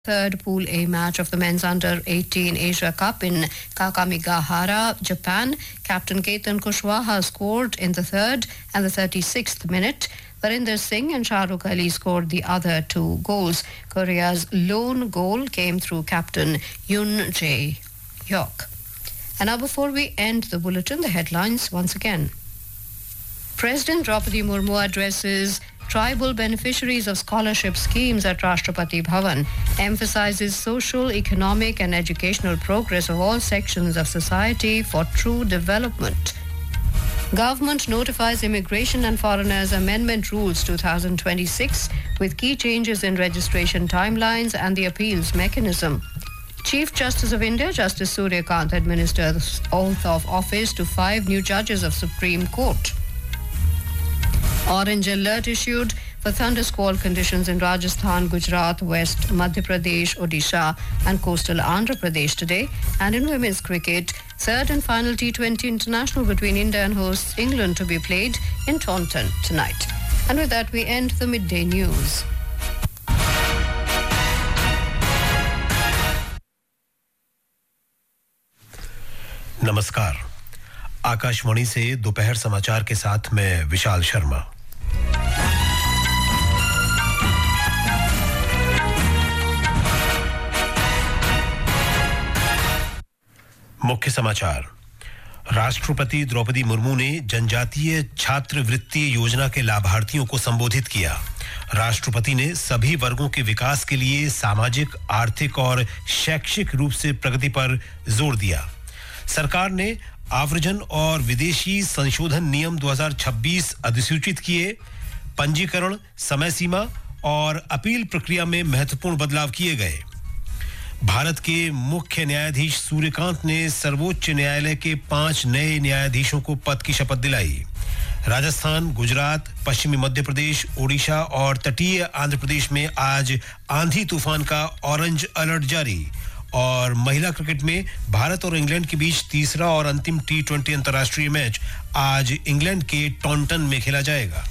Third Pool A match of the men's under-18 Asia Cup in Kakamigahara, Japan. Captain Ketan Kushwaha scored in the third and the 36th minute. Varinder Singh and Shahrukh Ali scored the other two goals. Korea's lone goal came through captain Yoon Jae-hyuk. And now before we end the bulletin, the headlines once again. President Draupadi Murmu addresses tribal beneficiaries of scholarship schemes at Rashtrapati Bhavan, emphasizes social, economic and educational progress of all sections of society for true development. Government notifies Immigration and Foreigners Amendment Rules 2026 with key changes in registration timelines and the appeals mechanism. Chief Justice of India, Justice Surya Kant, administers oath of office to 5 new judges of Supreme Court. Orange alert issued for thunder-squall conditions in Rajasthan, Gujarat, West Madhya Pradesh, Odisha and coastal Andhra Pradesh today. And in women's cricket, third and final T20 international between India and hosts England to be played in Taunton tonight. And with that, we end the midday news. नमस्कार, आकाशवाणी से दोपहर समाचार के साथ मैं विशाल शर्मा। मुख्य समाचार। राष्ट्रपति द्रौपदी मुर्मू ने जनजातीय छात्रवृत्ति योजना के लाभार्थियों को संबोधित किया। राष्ट्रपति ने सभी वर्गों के विकास के लिए सामाजिक, आर्थिक और शैक्षिक रूप से प्रगति पर जोर दिया। सरकार ने आव्रजन और विदेशी संशोधन नियम 2026 अधिसूचित किए। पंजीकरण, समय सीमा और अपील प्रक्रिया में महत्वपूर्ण बदलाव किए गए। भारत के मुख्य न्यायाधीश सूर्यकांत ने सर्वोच्च न्यायालय के 5 नए न्यायाधीशों को पद की शपथ दिलाई। राजस्थान, गुजरात, पश्चिमी मध्य प्रदेश, ओडिशा और तटीय आंध्र प्रदेश में आज आंधी तूफान का ऑरेंज अलर्ट जारी। और महिला क्रिकेट में भारत और इंग्लैंड के बीच तीसरा और अंतिम T20 अंतर्राष्ट्रीय मैच आज इंग्लैंड के टॉन्टन में खेला जाएगा।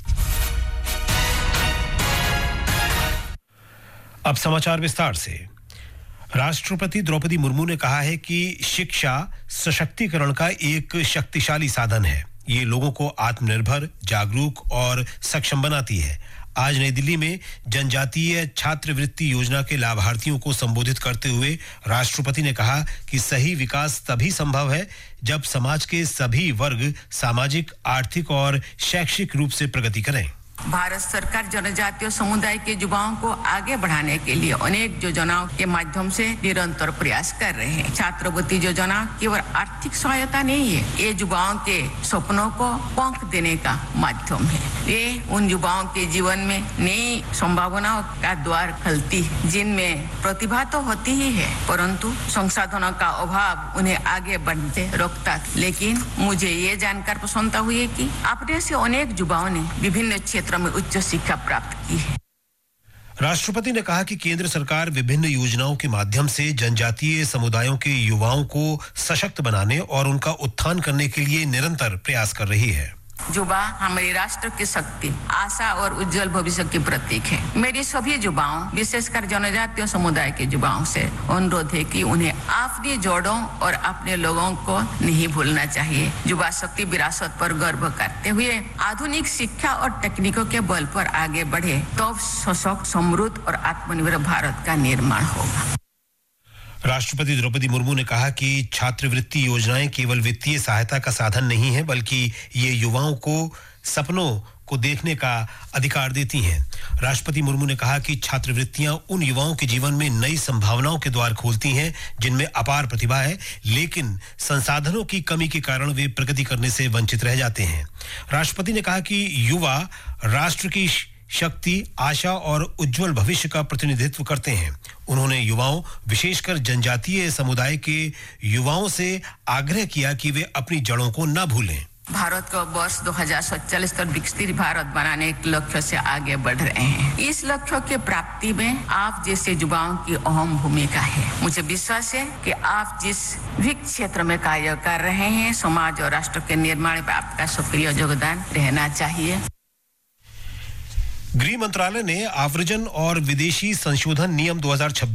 अब समाचार विस्तार से। राष्ट्रपति द्रौपदी मुर्मू ने कहा है कि शिक्षा सशक्तिकरण का एक शक्तिशाली साधन है। ये लोगों को आत्मनिर्भर, जागरूक और सक्षम बनाती है। आज नई दिल्ली में जनजातीय छात्रवृत्ति योजना के लाभार्थियों को संबोधित करते हुए राष्ट्रपति ने कहा कि सही विकास तभी संभव है जब समाज के सभी वर्ग सामाजिक, आर्थिक और शैक्षिक रूप से प्रगति करें। भारत सरकार जनजातीय समुदाय के युवाओं को आगे बढ़ाने के लिए अनेक योजनाओं के माध्यम से निरंतर प्रयास कर रहे हैं। छात्रवृत्ति योजना केवल आर्थिक सहायता नहीं है, ये युवाओं के सपनों को पंख देने का माध्यम है। ये उन युवाओं के जीवन में नई संभावनाओं का द्वार खोलती है, जिनमें प्रतिभा तो होती ही है, परंतु संसाधनों का अभाव उन्हें आगे बढ़ते रोकता। लेकिन मुझे ये जानकर प्रसन्नता हुई कि अपने से अनेक युवाओं ने विभिन्न क्षेत्रों में उच्च शिक्षा प्राप्त की है। राष्ट्रपति ने कहा कि केंद्र सरकार विभिन्न योजनाओं के माध्यम से जनजातीय समुदायों के युवाओं को सशक्त बनाने और उनका उत्थान करने के लिए निरंतर प्रयास कर रही है। युवा हमारे राष्ट्र की शक्ति, आशा और उज्जवल भविष्य की प्रतीक है। मेरी सभी युवाओं, विशेषकर जनजातीय समुदाय के युवाओं से अनुरोध है कि उन्हें अपनी जड़ों और अपने लोगों को नहीं भूलना चाहिए। युवा शक्ति विरासत पर गर्व करते हुए आधुनिक शिक्षा और तकनीकों के बल पर आगे बढ़े, तब सशक्त, समृद्ध और आत्मनिर्भर भारत का निर्माण होगा। राष्ट्रपति द्रौपदी मुर्मू ने कहा कि छात्रवृत्ति योजनाएं केवल वित्तीय सहायता का साधन नहीं है, बल्कि ये युवाओं को सपनों को देखने का अधिकार देती हैं। राष्ट्रपति मुर्मू ने कहा कि छात्रवृत्तियां उन युवाओं के जीवन में नई संभावनाओं के द्वार खोलती हैं जिनमें अपार प्रतिभा है, लेकिन संसाधनों की कमी के कारण वे प्रगति करने से वंचित रह जाते हैं। राष्ट्रपति ने कहा कि युवा राष्ट्र की शक्ति, आशा और उज्जवल भविष्य का प्रतिनिधित्व करते हैं। उन्होंने युवाओं, विशेषकर जनजातीय समुदाय के युवाओं से आग्रह किया कि वे अपनी जड़ों को न भूलें। भारत को वर्ष 2047 तक विकसित भारत बनाने के लक्ष्य से आगे बढ़ रहे हैं। इस लक्ष्य की प्राप्ति में आप जैसे युवाओं की अहम भूमिका है। मुझे विश्वास है कि आप जिस भी क्षेत्र में कार्य कर रहे हैं, समाज और राष्ट्र के निर्माण में आपका सक्रिय योगदान रहना चाहिए। गृह मंत्रालय ने आव्रजन और विदेशी संशोधन नियम 2026